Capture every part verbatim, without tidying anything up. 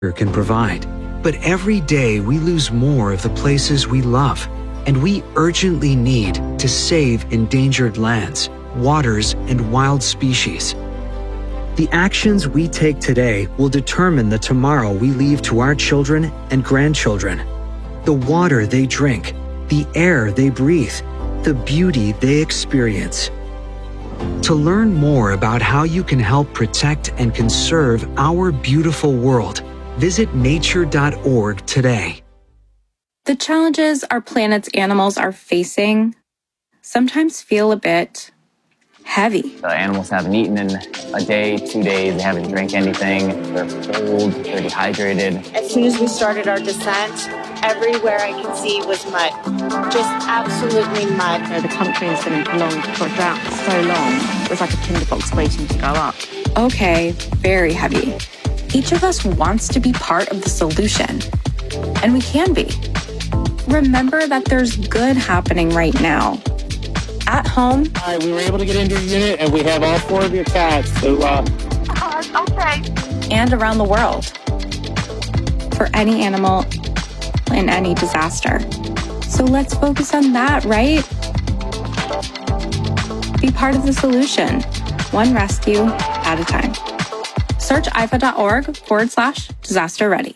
can provide. But every day we lose more of the places we love, and we urgently need to save endangered lands, waters, and wild species. The actions we take today will determine the tomorrow we leave to our children and grandchildren. The water they drink, the air they breathe, the beauty they experience. To learn more about how you can help protect and conserve our beautiful world, visit nature dot org today. The challenges our planet's animals are facing sometimes feel a bit heavy. The animals haven't eaten in a day, two days, they haven't drank anything, they're cold, they're dehydrated. As soon as we started our descent, everywhere I could see was mud. Just absolutely mud. You know, the country has been prolonged for a drought for so long, it was like a tinderbox waiting to go up. Okay, very heavy. Each of us wants to be part of the solution, and we can be. Remember that there's good happening right now. At home. All right, we were able to get into your unit, and we have all four of your cats. So, uh... Uh, okay. And around the world. For any animal in any disaster. So let's focus on that, right? Be part of the solution, one rescue at a time. Search I F A dot org forward slash disaster ready.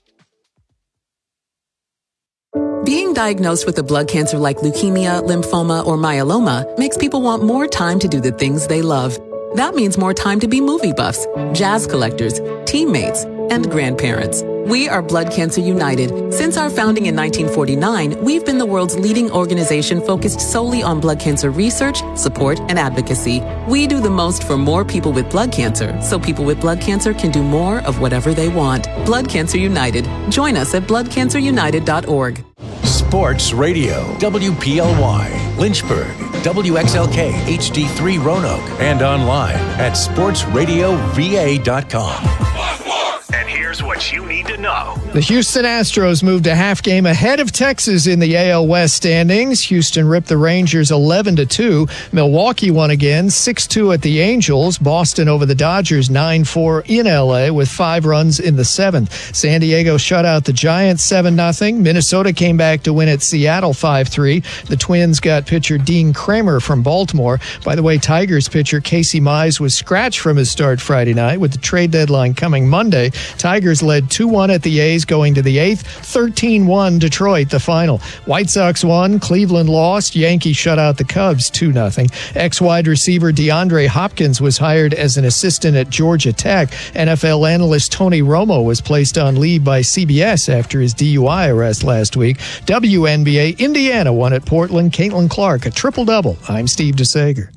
Being diagnosed with a blood cancer like leukemia, lymphoma, or myeloma makes people want more time to do the things they love. That means more time to be movie buffs, jazz collectors, teammates, and grandparents. We are Blood Cancer United. Since our founding in nineteen forty-nine, we've been the world's leading organization focused solely on blood cancer research, support, and advocacy. We do the most for more people with blood cancer, so people with blood cancer can do more of whatever they want. Blood Cancer United. Join us at blood cancer united dot org. Sports Radio, W P L Y, Lynchburg, W X L K, H D three Roanoke, and online at sports radio v a dot com. And here's what you need to know. The Houston Astros moved a half game ahead of Texas in the A L West standings. Houston ripped the Rangers eleven to two. Milwaukee won again, six two at the Angels. Boston over the Dodgers nine four in L A with five runs in the seventh. San Diego shut out the Giants seven nothing. Minnesota came back to win at Seattle five three. The Twins got pitcher Dean Kramer from Baltimore. By the way, Tigers pitcher Casey Mize was scratched from his start Friday night. With the trade deadline coming Monday, Tigers led two one at the A's going to the eighth, thirteen one Detroit the final. White Sox won, Cleveland lost, Yankees shut out the Cubs two nothing. Ex-wide receiver DeAndre Hopkins was hired as an assistant at Georgia Tech. N F L analyst Tony Romo was placed on leave by C B S after his D U I arrest last week. W N B A, Indiana won at Portland, Caitlin Clark, a triple-double. I'm Steve DeSager.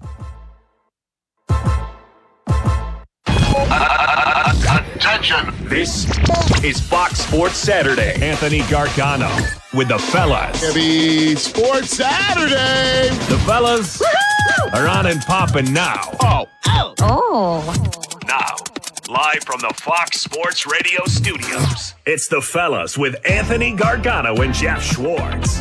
Attention! This is Fox Sports Saturday. Anthony Gargano with the fellas. Happy Sports Saturday! The fellas Woo-hoo! Are on and popping now. Oh. Oh. Oh. Now, live from the Fox Sports Radio studios, it's the fellas with Anthony Gargano and Jeff Schwartz.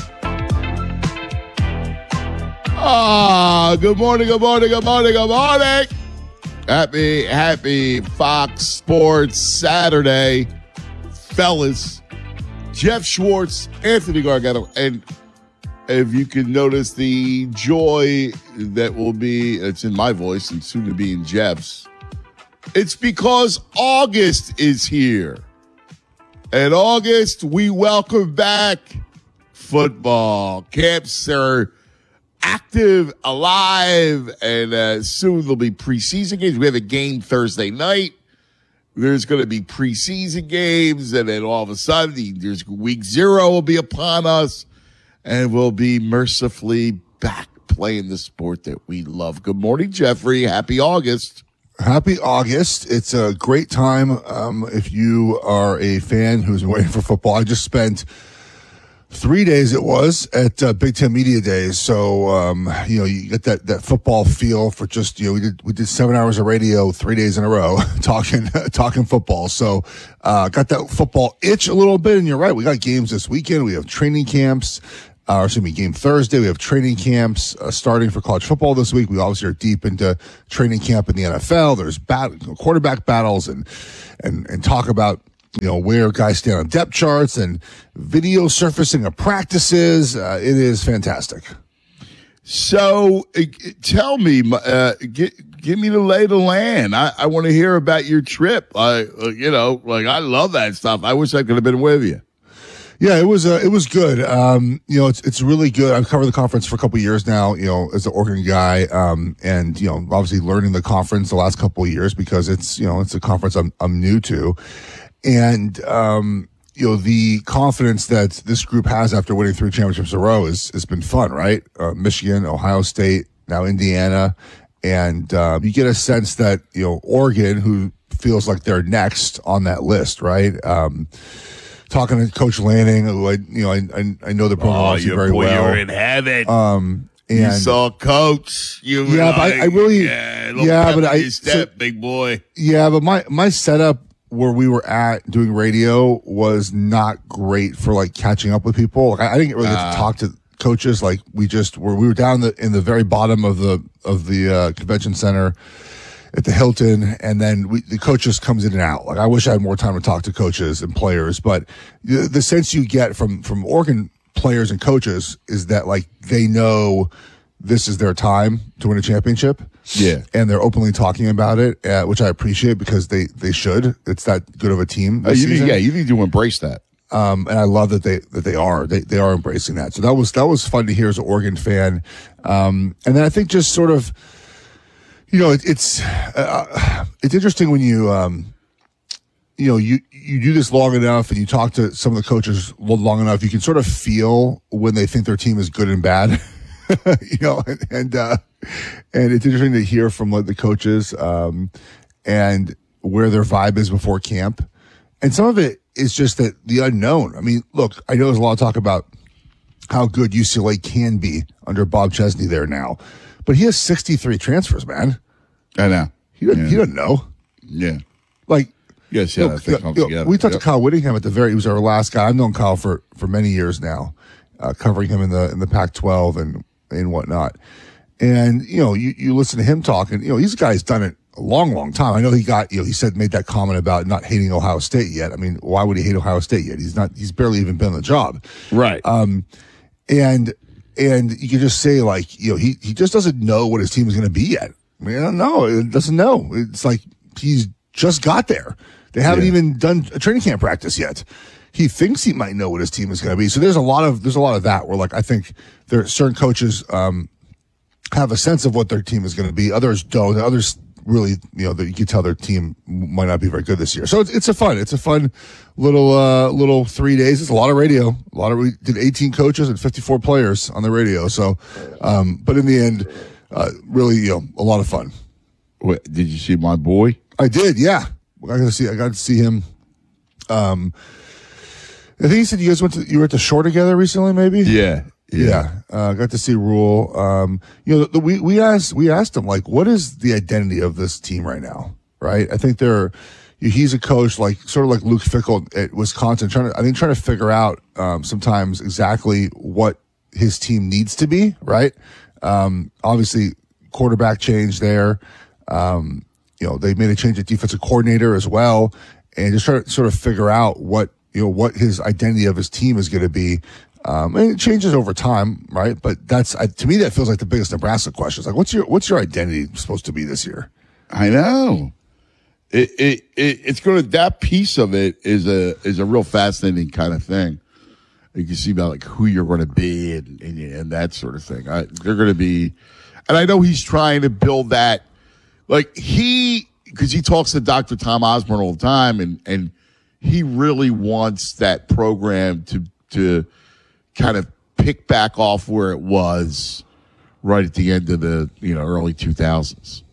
Ah, good morning, good morning, good morning, good morning. Happy, happy Fox Sports Saturday, fellas. Jeff Schwartz, Anthony Gargano, and if you can notice the joy that will be, it's in my voice and soon to be in Jeff's, it's because August is here. In August, we welcome back football. Camps are active, alive, and uh, soon there'll be preseason games. We have a game Thursday night. There's going to be preseason games, and then all of a sudden, there's week zero will be upon us, and we'll be mercifully back playing the sport that we love. Good morning, Jeffrey. Happy August. Happy August. It's a great time um, if you are a fan who's waiting for football. I just spent Three days it was at uh, Big Ten Media Days. So, um, you know, you get that, that football feel for just, you know, we did, we did seven hours of radio three days in a row talking, talking football. So, uh, got that football itch a little bit. And you're right. We got games this weekend. We have training camps. Uh, excuse me, game Thursday. We have training camps uh, starting for college football this week. We obviously are deep into training camp in the N F L. There's bat- quarterback battles and, and, and talk about you know, where guys stand on depth charts and video surfacing of practices. Uh, it is fantastic. So uh, tell me, uh, get, give me the lay of the land. I, I want to hear about your trip. I, uh, you know, like I love that stuff. I wish I could have been with you. Yeah, it was, uh, it was good. Um, you know, it's, it's really good. I've covered the conference for a couple of years now, you know, as an Oregon guy. Um, and, you know, obviously learning the conference the last couple of years because it's, you know, it's a conference I'm, I'm new to. And, um, you know, the confidence that this group has after winning three championships in a row is, has been fun, right? Uh, Michigan, Ohio State, now Indiana. And, um, uh, you get a sense that, you know, Oregon, who feels like they're next on that list, right? Um, talking to Coach Lanning, who I, you know, I, I, I know the program oh, very boy, well. You're in heaven. Um, and you saw Coach. You were yeah, like, but I, I really, yeah, yeah but I, step, so, big boy. Yeah, but my, my setup where we were at doing radio was not great for like catching up with people. Like I, I didn't really get uh, to talk to coaches. Like we just were, we were down in the, in the very bottom of the, of the, uh, convention center at the Hilton. And then we, the coaches comes in and out. Like I wish I had more time to talk to coaches and players, but the, the sense you get from, from Oregon players and coaches is that like they know this is their time to win a championship. Yeah. And they're openly talking about it, uh, which I appreciate because they, they should. It's that good of a team. Uh, you need, yeah, you need to embrace that. Um, and I love that they, that they are, they, they are embracing that. So that was, that was fun to hear as an Oregon fan. Um, and then I think just sort of, you know, it, it's, uh, it's interesting when you, um, you know, you, you do this long enough and you talk to some of the coaches long enough, you can sort of feel when they think their team is good and bad, you know, and, and, uh, and it's interesting to hear from like the coaches, um, and where their vibe is before camp. And some of it is just that the unknown. I mean, look, I know there's a lot of talk about how good U C L A can be under Bob Chesney there now, but he has sixty-three transfers, man. I know. He doesn't, yeah. he doesn't know. Yeah. Like, yes, yeah, look, you know, you know, we talked yep. to Kyle Whittingham at the very, he was our last guy. I've known Kyle for, for many years now, uh, covering him in the, in the Pac twelve and, and whatnot. And, you know, you, you listen to him talk and, you know, he's a guy who's done it a long, long time. I know he got, you know, he said, made that comment about not hating Ohio State yet. I mean, why would he hate Ohio State yet? He's not, he's barely even been on the job. Right. Um, and, and you can just say like, you know, he, he just doesn't know what his team is going to be yet. I mean, I don't know. It doesn't know. It's like he's just got there. They haven't yeah. even done a training camp practice yet. He thinks he might know what his team is going to be. So there's a lot of, there's a lot of that where like, I think there are certain coaches, um, have a sense of what their team is going to be. Others don't. Others really, you know, that you can tell their team might not be very good this year. So it's, it's a fun, it's a fun little, uh, little three days. It's a lot of radio. A lot of, we did eighteen coaches and fifty-four players on the radio. So, um, but in the end, uh, really, you know, a lot of fun. Wait, did you see my boy? I did. Yeah. I got to see, I got to see him. Um, I think he said you guys went to, you were at the shore together recently, maybe? Yeah. Yeah. yeah. Uh, got to see Rule. Um, you know, the, the, we, we asked, we asked him, like, what is the identity of this team right now? Right. I think they're, he's a coach, like, sort of like Luke Fickell at Wisconsin, trying to, I think trying to figure out, um, sometimes exactly what his team needs to be. Right. Um, obviously quarterback change there. Um, you know, they made a change at defensive coordinator as well, and just try to sort of figure out what, you know, what his identity of his team is going to be. Um, and it changes over time, right? But that's, uh, to me, that feels like the biggest Nebraska question. It's like, what's your, what's your identity supposed to be this year? I know. It, it, it it's going to, that piece of it is a, is a real fascinating kind of thing. You can see about like who you're going to be and, and, and that sort of thing. I, they're going to be, and I know he's trying to build that, like he, cause he talks to Doctor Tom Osborne all the time, and, and he really wants that program to, to, kind of pick back off where it was right at the end of the, you know, early two thousands.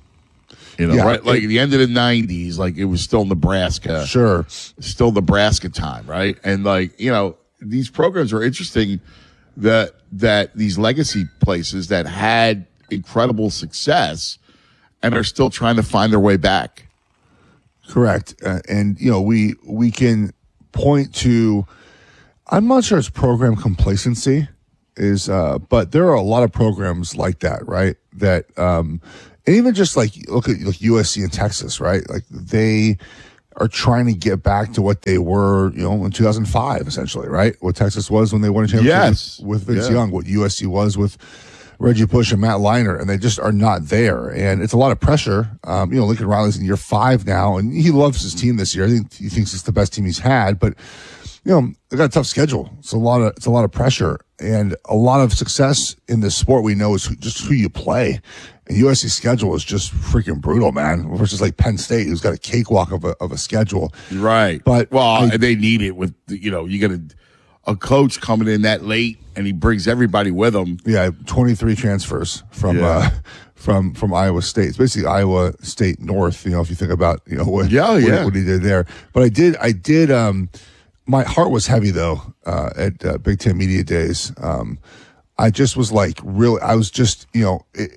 You know, yeah, right, like at the end of the nineties, like it was still Nebraska. Sure. Still Nebraska time, right? And like, you know, these programs are interesting that, that these legacy places that had incredible success and are still trying to find their way back. Correct. Uh, and, you know, we, we can point to, I'm not sure it's program complacency is, uh, but there are a lot of programs like that, right? That, um, and even just like, look at like U S C and Texas, right? Like they are trying to get back to what they were, you know, in two thousand five, essentially, right? What Texas was when they won a championship Yes. with, with Vince Yeah. Young, what U S C was with Reggie Bush and Matt Leinart, and they just are not there. And it's a lot of pressure. Um, you know, Lincoln Riley's in year five now, and he loves his team this year. I think he thinks it's the best team he's had, but you know, they got a tough schedule. It's a lot of, it's a lot of pressure, and a lot of success in this sport we know is who, just who you play. And U S C's schedule is just freaking brutal, man. Versus like Penn State, who's got a cakewalk of a, of a schedule. Right. But well, I- they need it with, you know, you got a, a coach coming in that late and he brings everybody with him. Yeah, twenty-three transfers from, Yeah. uh, from, from Iowa State. It's basically Iowa State North, you know, if you think about, you know, what, Yeah, what, yeah. what he did there. But I did, I did, um, my heart was heavy though, uh, at uh, Big Ten Media Days. Um, I just was like, really, I was just, you know, it,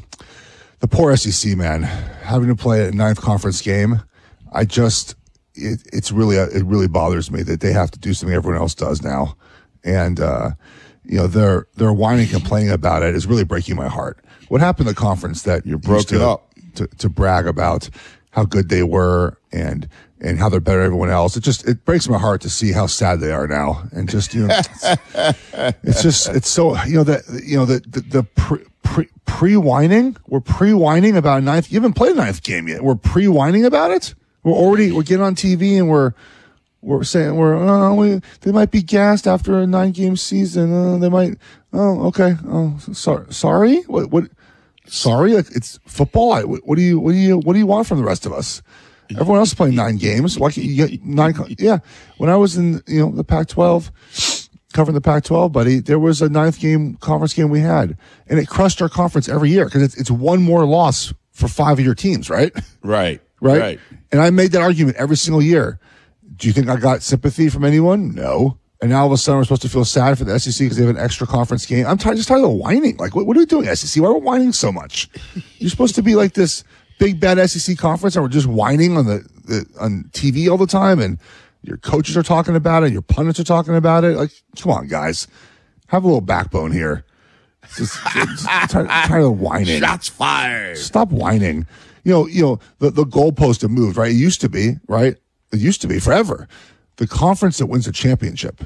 the poor S E C, man, having to play a ninth conference game. I just, it, it's really, it really bothers me that they have to do something everyone else does now. And, uh, you know, their, their whining and complaining about it is really breaking my heart. What happened to the conference that you're Broke used it to, up. to, to brag about how good they were and, and how they're better than everyone else? It just, it breaks my heart to see how sad they are now. And just, you know, it's, it's just, it's so, you know, that, you know, the, the, the pre, pre, pre-whining, we're pre-whining about a ninth, you haven't played a ninth game yet. We're pre-whining about it. We're already, we're getting on T V and we're, we're saying we're, oh, we, they might be gassed after a nine game season. Uh, they might, oh, okay. Oh, sorry, sorry. What, what, sorry? Like, it's football. I, what, what do you, what do you, what do you want from the rest of us? Everyone else is playing nine games. Why can't you get nine? Yeah. When I was in, you know, the Pac twelve, covering the Pac twelve, buddy, there was a ninth game conference game we had, and it crushed our conference every year because it's, it's one more loss for five of your teams, right? Right. Right. Right. And I made that argument every single year. Do you think I got sympathy from anyone? No. And now all of a sudden we're supposed to feel sad for the S E C because they have an extra conference game. I'm tired, just tired of the whining. Like, what, what are we doing, S E C? Why are we whining so much? You're supposed to be like this big bad S E C conference, and we're just whining on the, the on T V all the time, and your coaches are talking about it, your pundits are talking about it. Like, come on, guys, have a little backbone here. Just, just tired, tired of whining. Shots fired. Stop whining. You know, you know the the goalposts have moved, right? It used to be, right? It used to be forever. The conference that wins a championship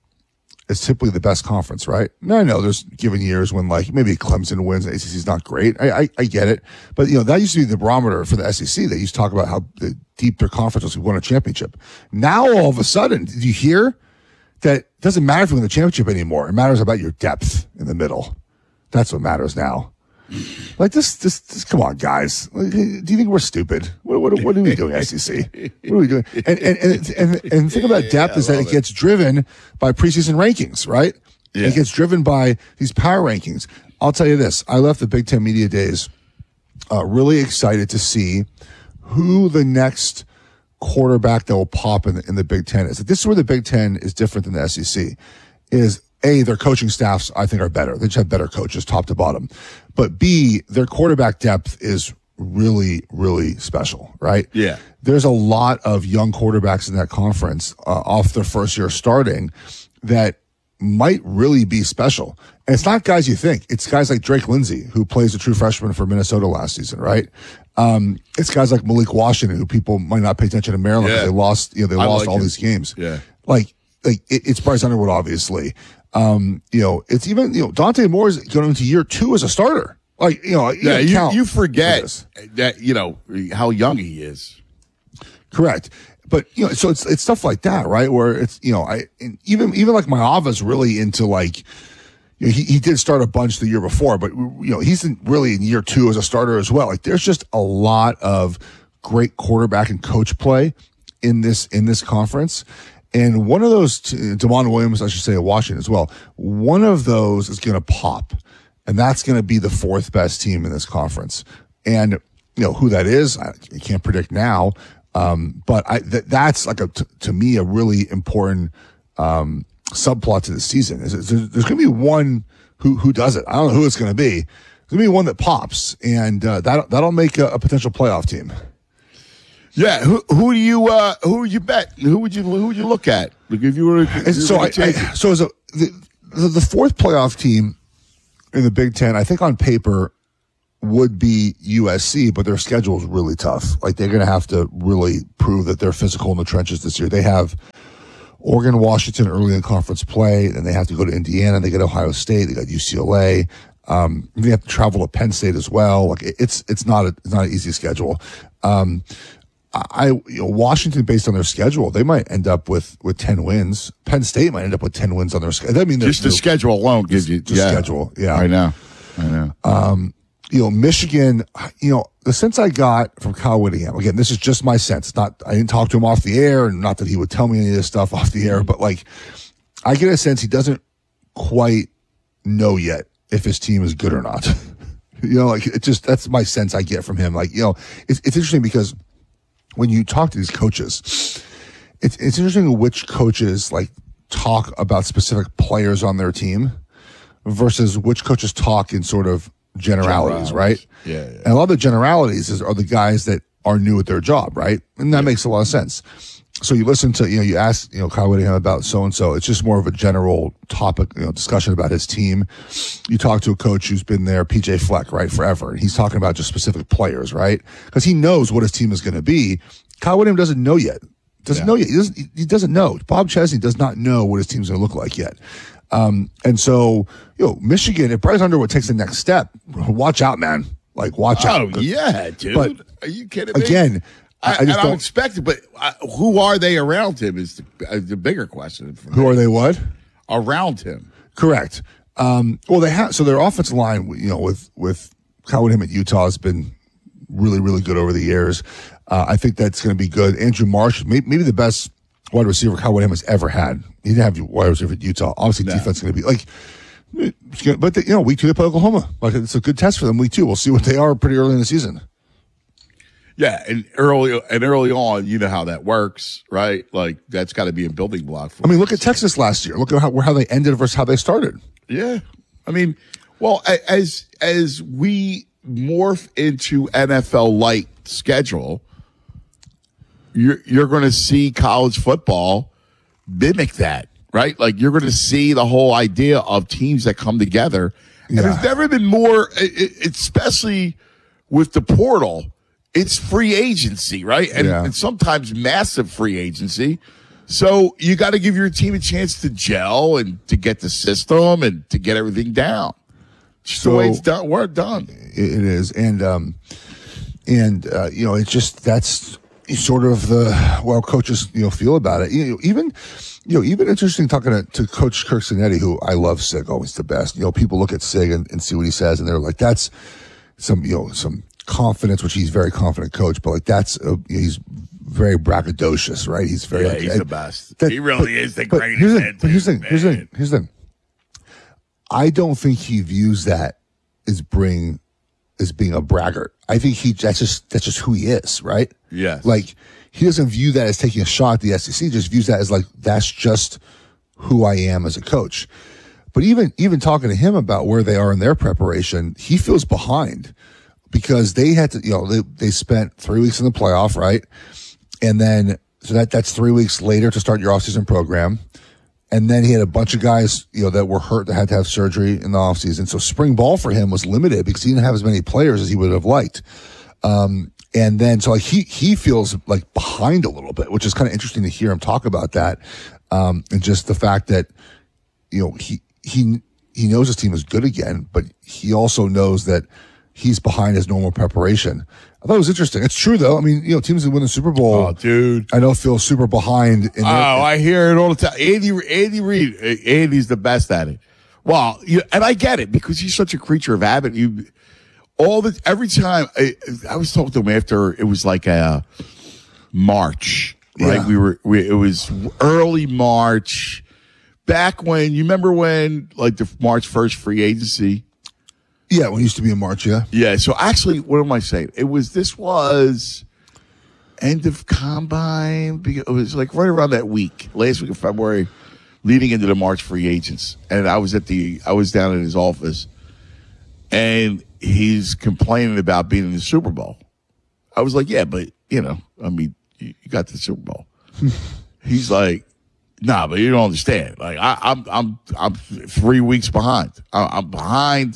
is typically the best conference, right? Now, I know there's given years when, like, maybe Clemson wins, the A C C is not great. I, I, I get it. But, you know, that used to be the barometer for the S E C. They used to talk about how deep their conference was who won a championship. Now, all of a sudden, did you hear that it doesn't matter if you win the championship anymore? It matters about your depth in the middle. That's what matters now. Like, this, this, this, come on, guys. Like, do you think we're stupid? What, what, what are we doing, S E C? What are we doing? And, and, and, and, and the thing about depth Yeah, is that it, it gets driven by preseason rankings, right? Yeah. It gets driven by these power rankings. I'll tell you this. I left the Big Ten Media Days, uh, really excited to see who the next quarterback that will pop in the, in the Big Ten is. This is where the Big Ten is different than the S E C. Is A, their coaching staffs, I think, are better. They just have better coaches, top to bottom. But B, their quarterback depth is really, really special, right? Yeah. There's a lot of young quarterbacks in that conference uh, off their first year starting that might really be special. And it's not guys you think. It's guys like Drake Lindsay, who plays a true freshman for Minnesota last season, right? Um, it's guys like Malik Washington, who people might not pay attention to Maryland because Yeah. they lost, you know, they I lost like all him. these games. Yeah. Like, like it, it's Bryce Underwood, obviously. Um, you know, it's even, you know, Dante Moore is going into year two as a starter. Like, you know, you Yeah, gotta you, count you for forget this. that, you know, how young he is. Correct. But, you know, so it's, it's stuff like that, right? Where it's, you know, I, and even, even like Maava's really into like, you know, he, he did start a bunch the year before, but, you know, he's in, really in year two as a starter as well. Like, there's just a lot of great quarterback and coach play in this, in this conference. And one of those, DeMond Williams, I should say, at Washington as well, one of those is going to pop. And that's going to be the fourth best team in this conference. And, you know, who that is, I, I can't predict now. Um, but I, th- that's like a, t- to me, a really important, um, subplot to the season. Is, is there's, there's going to be one who, who does it. I don't know who it's going to be. There's going to be one that pops, and, uh, that, that'll make a, a potential playoff team. Yeah, who who do you uh who would you bet? Who would you who would you look at? Like if you were And so I, I so as a the, the the fourth playoff team in the Big Ten, I think on paper would be U S C, but their schedule is really tough. Like, they're going to have to really prove that they're physical in the trenches this year. They have Oregon, Washington early in conference play, and they have to go to Indiana. They get Ohio State. They got U C L A. Um, they have to travel to Penn State as well. Like, it's it's not a it's not an easy schedule. Um, I you know, Washington, based on their schedule, they might end up with with ten wins. Penn State might end up with ten wins on their schedule. I mean, just the schedule alone gives you just yeah. schedule. Yeah, I know. I know. Um, you know, Michigan, you know, the sense I got from Kyle Whittingham, again, this is just my sense. It's not, I didn't talk to him off the air, and not that he would tell me any of this stuff off the air, but like, I get a sense he doesn't quite know yet if his team is good or not. You know, like, it just, that's my sense I get from him. Like, you know, it's, it's interesting because when you talk to these coaches, it's, it's interesting which coaches like talk about specific players on their team versus which coaches talk in sort of generalities, generalities. right? Yeah, yeah. And a lot of the generalities is, are the guys that are new at their job, right? And that yeah. makes a lot of sense. So you listen to, you know, you ask, you know, Kyle Whittingham about so-and-so. It's just more of a general topic, you know, discussion about his team. You talk to a coach who's been there, P J Fleck, right, forever. And he's talking about just specific players, right? Because he knows what his team is going to be. Kyle Whittingham doesn't know yet. Doesn't yeah. know yet. He doesn't, he doesn't know. Bob Chesney does not know what his team's going to look like yet. Um, and so, you know, Michigan, if Bryce Underwood takes the next step, watch out, man. Like, watch oh, out. Oh, yeah, dude. But are you kidding me? Again, I, I just I don't expect it, but uh, who are they around him is the, uh, the bigger question. For who me. are they what? Around him. Correct. Um, well, they have, so their offensive line, you know, with, with Kyle Whittingham at Utah has been really, really good over the years. Uh, I think that's going to be good. Andrew Marsh, maybe, maybe the best wide receiver Kyle Whittingham has ever had. He didn't have wide receiver at Utah. Obviously, no. defense is going to be like, but the, you know, week two they play Oklahoma. Like, it's a good test for them. Week two, we'll see what they are pretty early in the season. Yeah, and early and early on, you know how that works, right? Like, that's got to be a building block for I mean, look at Texas last year. Look at how how they ended versus how they started. Yeah, I mean, well, as as we morph into N F L light schedule, you're you're going to see college football mimic that, right? Like, you're going to see the whole idea of teams that come together, and yeah. there's never been more, especially with the portal. It's free agency, right? And, yeah. and sometimes massive free agency. So you got to give your team a chance to gel and to get the system and to get everything down. Just so, the way it's done, we're done. It is. And, um, and, uh, you know, it's just, that's sort of the, well, coaches, you know, feel about it. You know, even, you know, even interesting talking to, to Coach Kirk Cinetti, who I love Sig, always the best. You know, people look at Sig and, and see what he says, and they're like, that's some, you know, some, confidence, which he's very confident coach, but like that's a, he's very braggadocious, right? He's very yeah, like, he's and, the best. That, he really but, is the but greatest. Here's the, thing, but here's the thing. Man. Here's the thing. Here's the thing. I don't think he views that as bring as being a braggart. I think he that's just that's just who he is, right? Yes. Like, he doesn't view that as taking a shot at the S E C. He just views that as like that's just who I am as a coach. But even even talking to him about where they are in their preparation, he feels behind. Because they had to, you know, they, they spent three weeks in the playoff, right? And then, so that, that's three weeks later to start your offseason program. And then he had a bunch of guys, you know, that were hurt that had to have surgery in the offseason. So spring ball for him was limited because he didn't have as many players as he would have liked. Um, and then, so like he, he feels like behind a little bit, which is kind of interesting to hear him talk about that. Um, and just the fact that, you know, he, he, he knows his team is good again, but he also knows that he's behind his normal preparation. I thought it was interesting. It's true, though. I mean, you know, teams that win the Super Bowl, oh, dude, I know feel super behind. In oh, their, I hear it all the time. Andy, Andy Reid, Andy's the best at it. Well, you, and I get it because he's such a creature of habit. You, all the every time I, I was talking to him after it was like a March, right? Yeah. We were, we, it was early March, back when you remember when like the March first free agency. Yeah, when it used to be in March, yeah. Yeah, so actually, what am I saying? It was, this was end of combine. It was like right around that week, last week of February, leading into the March free agents. And I was at the, I was down in his office, and he's complaining about being in the Super Bowl. I was like, yeah, but, you know, I mean, you, you got the Super Bowl. He's like, nah, but you don't understand. Like, I, I'm, I'm, I'm three weeks behind. I, I'm behind.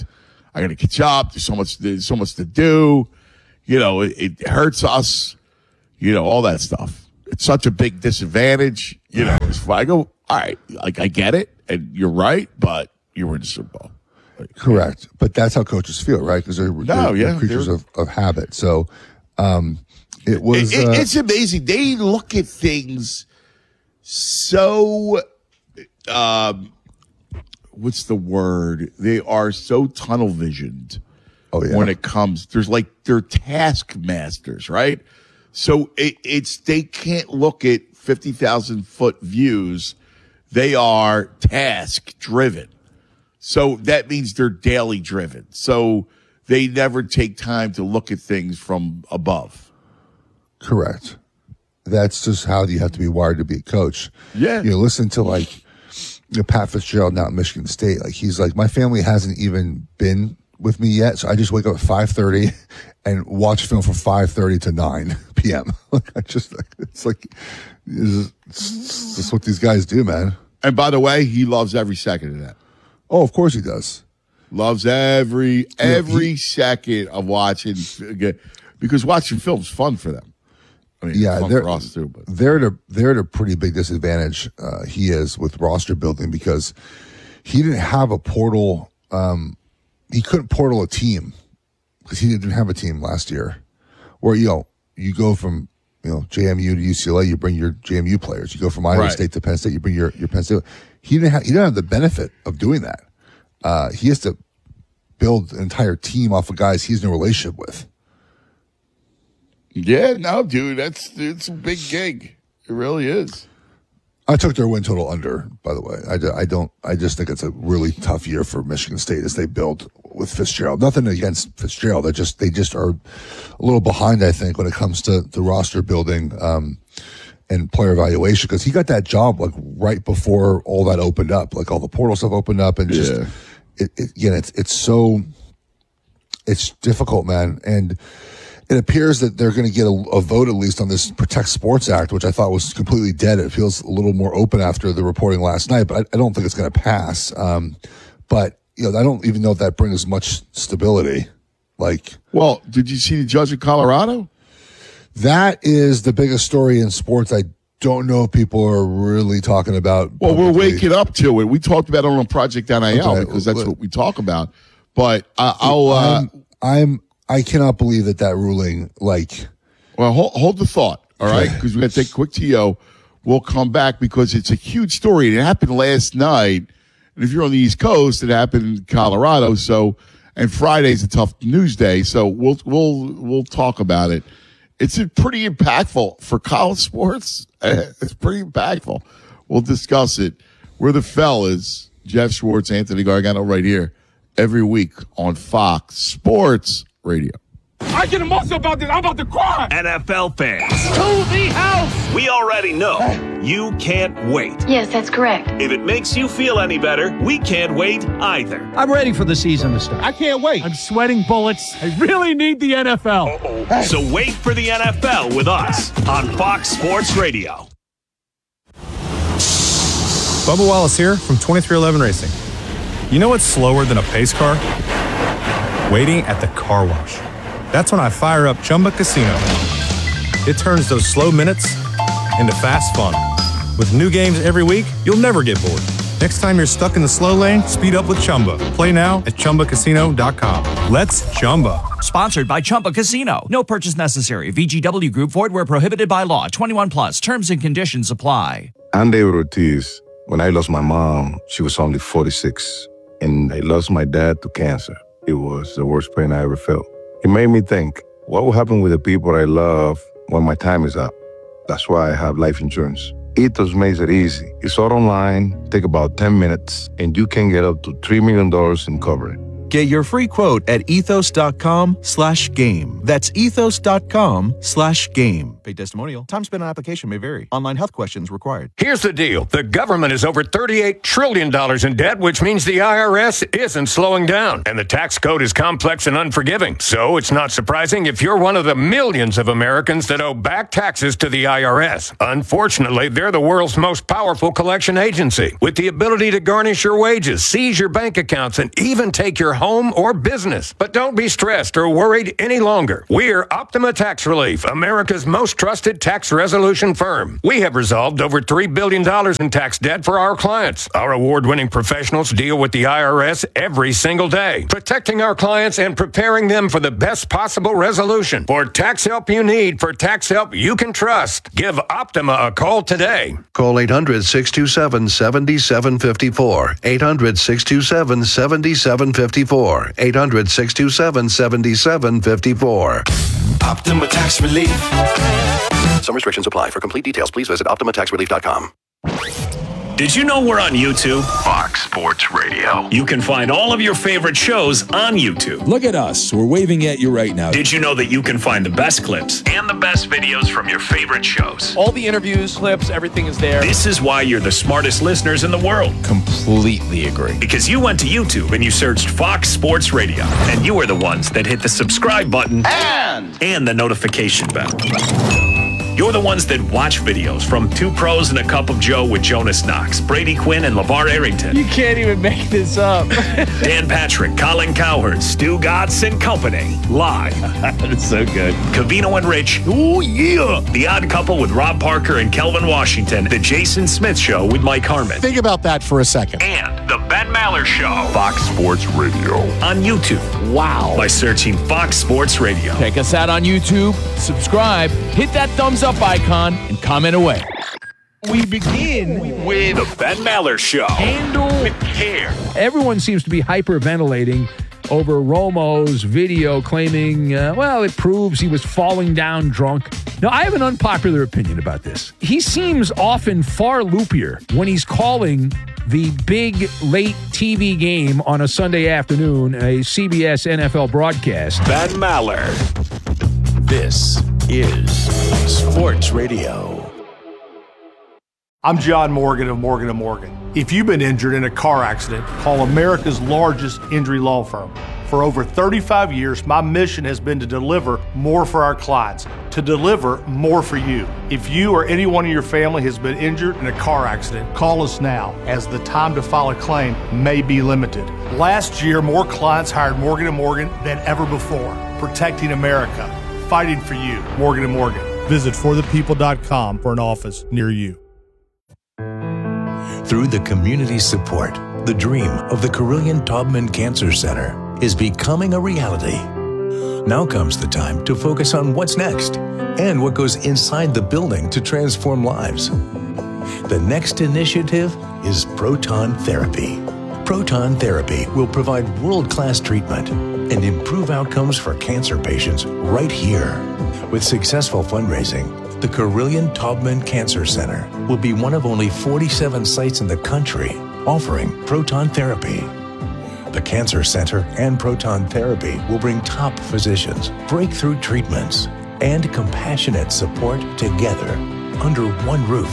I got to catch up. There's so much, there's so much to do. You know, it, it hurts us. You know, all that stuff. It's such a big disadvantage. You know, it's, I go, all right, like I get it, and you're right, but you were in the Super Bowl. Like, Correct, but that's how coaches feel, right? Because they're, No, they're, yeah, they're creatures they're- of, of habit. So um, it was. It- it- uh, it's amazing. They look at things so. Um, what's the word? They are so tunnel visioned. Oh yeah. When it comes, there's like they're taskmasters, right? So it, it's they can't look at fifty thousand foot views. They are task driven. So that means they're daily driven. So they never take time to look at things from above. Correct. That's just how you have to be wired to be a coach. Yeah. You know, listen to like you know, Pat Fitzgerald now at Michigan State. Like he's like, my family hasn't even been with me yet, so I just wake up at five thirty and watch film from five thirty to nine p.m. Like I just, like, it's like, it's just, it's what these guys do, man. And by the way, he loves every second of that. Oh, of course he does. Loves every every he- second of watching, because watching film's fun for them. I mean, Yeah, it's fun they're, for us too. But they're at a they're at a pretty big disadvantage. Uh, he is with roster building because he didn't have a portal. Um, he couldn't portal a team because he didn't have a team last year. Where you know you go from you know J M U to U C L A, you bring your J M U players. You go from Iowa Right. State to Penn State, you bring your your Penn State. He didn't have he didn't have the benefit of doing that. Uh, he has to build an entire team off of guys he's in a relationship with. yeah, no, dude, that's it's a big gig. It really is. I took their win total under, by the way. I, ju- I don't, I just think it's a really tough year for Michigan State as they build with Fitzgerald. Nothing against Fitzgerald. They just, they just are a little behind, I think, when it comes to the roster building, um, and player evaluation. Cause he got that job like right before all that opened up, like all the portal stuff opened up and just, Yeah. it, it, again, it's, it's so, it's difficult, man. And, it appears that they're going to get a, a vote at least on this Protect Sports Act, which I thought was completely dead. It feels a little more open after the reporting last night, but I, I don't think it's going to pass. Um, but you know, I don't even know if that brings much stability. Like, Well, did you see the judge in Colorado? that is the biggest story in sports. I don't know if people are really talking about. Well, we're publicly. waking up to it. We talked about it on Project N I L Okay, because that's well, what we talk about. But uh, I'll. Uh, I'm, I'm, I cannot believe that that ruling, like, Well, hold, hold the thought, all right? Because we're going to take a quick T O. We'll come back because it's a huge story. It happened last night. And if you're on the East Coast, it happened in Colorado. So, and Friday's a tough news day. So we'll, we'll, we'll talk about it. It's a pretty impactful for college sports. It's pretty impactful. We'll discuss it. We're the fellas, Jeff Schwartz, Anthony Gargano, right here every week on Fox Sports Radio. I get emotional about this. I'm about to cry. N F L fans, To the house. we already know you can't wait. Yes, that's correct. If it makes you feel any better, we can't wait either. I'm ready for the season to start. I can't wait. I'm sweating bullets. I really need the N F L. So wait for the N F L with us on Fox Sports Radio. Bubba Wallace here from twenty-three eleven Racing. You know what's slower than a pace car? Waiting at the car wash. That's when I fire up Chumba Casino. It turns those slow minutes into fast fun. With new games every week, you'll never get bored. Next time you're stuck in the slow lane, speed up with Chumba. Play now at Chumba Casino dot com. Let's Chumba. Sponsored by Chumba Casino. No purchase necessary. V G W Group. Void where prohibited by law. twenty-one plus. Terms and conditions apply. I'm David Ortiz. When I lost my mom, she was only forty-six. And I lost my dad to cancer. It was the worst pain I ever felt. It made me think, what will happen with the people I love when my time is up? That's why I have life insurance. Ethos makes it easy. It's all online, take about ten minutes, and you can get up to three million dollars in coverage. Get your free quote at ethos.com slash game. That's ethos.com slash game. Paid testimonial. Time spent on application may vary. Online health questions required. Here's the deal. The government is over thirty-eight trillion dollars in debt, which means the I R S isn't slowing down. And the tax code is complex and unforgiving. So it's not surprising if you're one of the millions of Americans that owe back taxes to the I R S. Unfortunately, they're the world's most powerful collection agency with the ability to garnish your wages, seize your bank accounts, and even take your home or business. But don't be stressed or worried any longer. We're Optima Tax Relief, America's most trusted tax resolution firm. We have resolved over three billion dollars in tax debt for our clients. Our award-winning professionals deal with the I R S every single day, protecting our clients and preparing them for the best possible resolution. For tax help you need, for tax help you can trust, give Optima a call today. Call eight hundred, six two seven, seven seven five four. eight hundred, six two seven, seven seven five four. eight hundred, six two seven, seven seven five four. Optima Tax Relief. Some restrictions apply. For complete details, please visit optima tax relief dot com. Did you know we're on YouTube? Fox Sports Radio. You can find all of your favorite shows on YouTube. Look at us. We're waving at you right now. Did you know that you can find the best clips and the best videos from your favorite shows? All the interviews, clips, everything is there. This is why you're the smartest listeners in the world. Completely agree. Because you went to YouTube and you searched Fox Sports Radio, and you are the ones that hit the subscribe button and, and the notification bell. You're the ones that watch videos from Two Pros and a Cup of Joe with Jonas Knox, Brady Quinn, and LeVar Arrington. You can't even make this up. Dan Patrick, Colin Cowherd, Stu Gatz and Company. Live. That's so good. Covino and Rich. Oh, yeah. The Odd Couple with Rob Parker and Kelvin Washington. The Jason Smith Show with Mike Harmon. Think about that for a second. And The Ben Maller Show. Fox Sports Radio. On YouTube. Wow. By searching Fox Sports Radio. Check us out on YouTube. Subscribe. Hit that thumbs up icon and comment away. We begin with The Ben Maller Show. Handle with care. Everyone seems to be hyperventilating over Romo's video claiming, uh, well, it proves he was falling down drunk. Now, I have an unpopular opinion about this. He seems often far loopier when he's calling the big late T V game on a Sunday afternoon, a C B S N F L broadcast. Ben Maller. This is Sports Radio. I'm John Morgan of Morgan and Morgan. If you've been injured in a car accident, call America's largest injury law firm. For over thirty-five years, my mission has been to deliver more for our clients, to deliver more for you. If you or anyone in your family has been injured in a car accident, call us now, as the time to file a claim may be limited. Last year, more clients hired Morgan and Morgan than ever before, protecting America, fighting for you. Morgan and Morgan. Visit for the people dot com for an office near you. Through the community support, the dream of the Carillion Taubman Cancer Center is becoming a reality. Now comes the time to focus on what's next and what goes inside the building to transform lives. The next initiative is proton therapy. Proton therapy will provide world-class treatment and improve outcomes for cancer patients right here. With successful fundraising, the Carillion Taubman Cancer Center will be one of only forty-seven sites in the country offering proton therapy. The Cancer Center and proton therapy will bring top physicians, breakthrough treatments, and compassionate support together under one roof.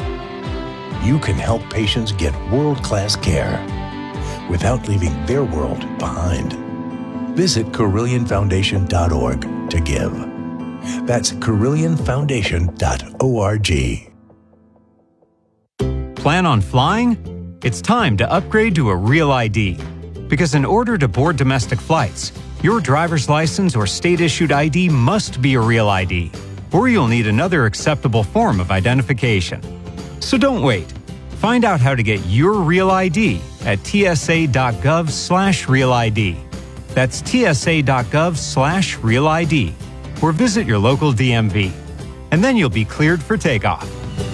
You can help patients get world-class care without leaving their world behind. Visit Carillion Foundation dot org to give. That's Carillion Foundation dot org. Plan on flying? It's time to upgrade to a Real I D. Because in order to board domestic flights, your driver's license or state-issued I D must be a Real I D, or you'll need another acceptable form of identification. So don't wait. Find out how to get your Real I D at T S A dot gov slash Real I D. That's T S A dot gov slash Real I D. Or visit your local D M V. And then you'll be cleared for takeoff.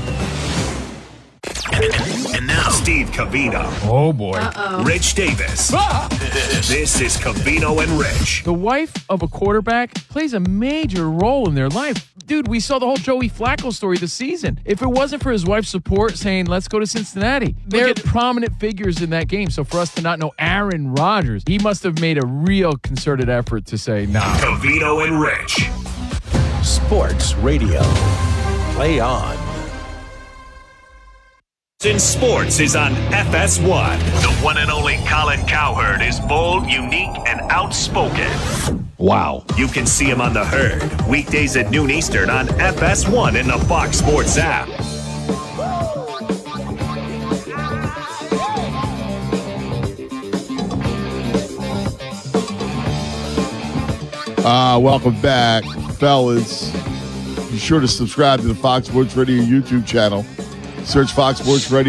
And now, Steve Covino. Oh, boy. Uh-oh. Rich Davis. Ah! This is Covino and Rich. The wife of a quarterback plays a major role in their life. Dude, we saw the whole Joey Flacco story this season. If it wasn't for his wife's support saying, let's go to Cincinnati, they're prominent figures in that game. So for us to not know Aaron Rodgers, he must have made a real concerted effort to say, nah. Covino and Rich. Sports Radio. Play on. In sports is on F S one. The one and only Colin Cowherd is bold, unique, and outspoken. Wow. You can see him on The Herd, weekdays at noon Eastern on F S one in the Fox Sports app. Uh, welcome back, fellas. Be sure to subscribe to the Fox Sports Radio YouTube channel. Search Fox Sports Radio.